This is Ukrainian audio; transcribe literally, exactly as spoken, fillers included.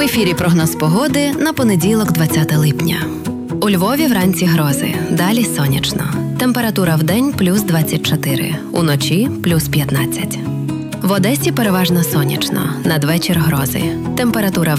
ефірі прогноз погоди на понеділок, двадцяте липня. У Львові вранці грози, далі сонячно. Температура вдень плюс двадцять чотири, уночі плюс п'ятнадцять. В Одесі переважно сонячно, надвечір грози. Температура